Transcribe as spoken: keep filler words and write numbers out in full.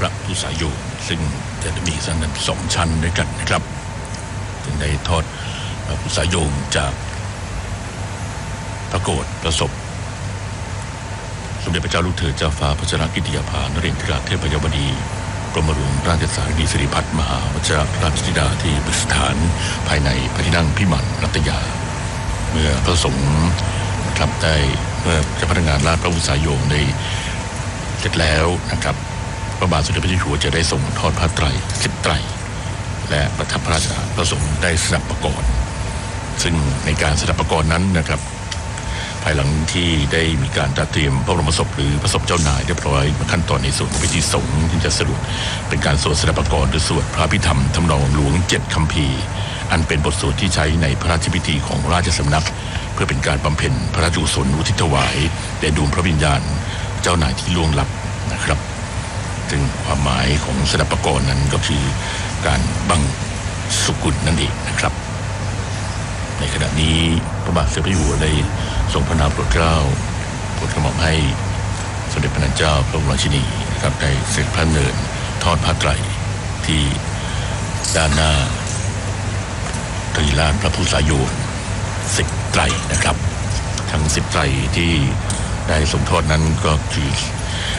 ระผู้สายโยซึ่งจะมีสังกันสองชั้นด้วยกันนะครับจึงได้ทอดพระผู้สายโยจากพระโกฐประสบสมเด็จพระเจ้าลูกเธอเจ้าฟ้าพัชรกิติยาภานเรนทราเทพยวดีกรมหลวงราชสารีสิริพัฒน์มหาวชิรราชธิดาที่ประดิษฐานภายในพระที่นั่งพิมานรัตยาเมื่อพระสงฆ์นะครับได้เมื่อเจ้าพนักงานราชพระผู้สายโยได้เสร็จแล้วนะครับพระบาทสมเด็จพระเจ้าอยู่หัวจะได้ส่งทอดผ้าไตรสิบไตรและประทับพระราชทานพระสงฆ์ได้สดับประกรณ์ซึ่งในการสดับประกรณ์นั้นนะครับภายหลังที่ได้มีการจัดเตรียมพระบรมศพหรือพระศพเจ้านายเรียบร้อยขั้นตอนในส่วนของพิธีสงฆ์ที่จะสรุปเป็นการสวดสดับประกรณ์หรือสวดพระพิธรรมทำนองหลวงเจ็ดคัมภีร์อันเป็นบทสวดที่ใช้ในพระราชพิธีของราชสำนักเพื่อเป็นการบำเพ็ญพระราชกุศลอุทิศถวายแด่ดวงพระวิญญาณเจ้านายที่ล่วงลับนะครับซึ่งความหมายของสดับประกรณ์นั้นก็คือการบังสุกุลนั่นเองนะครับในขณะนี้พระบาทสมเด็จพระเจ้าอยู่หัวได้ทรงพระนามโปรดเกล้าโปรดกระหม่อมให้สมเด็จพระนางเจ้าพระบรมราชินีนะครับได้เสด็จพระเนินทอดผ้าไตรที่ด้านหน้าตรีลานพระผู้สายโยสิบไตรนะครับทั้งสิบไตรที่ได้ทรงทอดนั้นก็คือ